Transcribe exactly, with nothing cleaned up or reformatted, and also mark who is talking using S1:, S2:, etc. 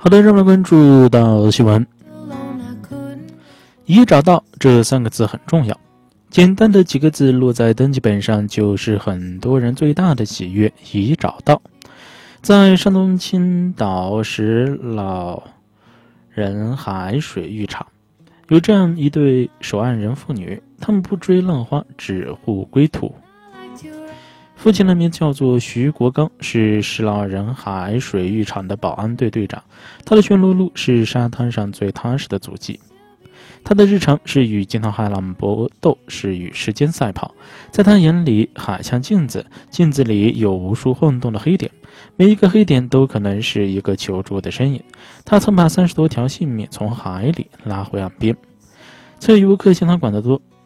S1: 好的，让我们关注到新闻。已找到这三个字很重要，简单的几个字落在登记本上，就是很多人最大的喜悦。已找到。在山东青岛石老人海水浴场，有这样一对守岸人妇女，他们不追浪花，只护归途。父亲的名叫做徐国刚，是石老人海水浴场的保安队队长。他的全裸露是沙滩上最踏实的足迹。他的日常是与惊涛骇浪搏斗，是与时间赛跑。在他眼里，海像镜子，镜子里有无数晃动的黑点，每一个黑点都可能是一个求助的身影。他曾把三十多条性命从海里拉回岸边。侧游客嫌他管得多，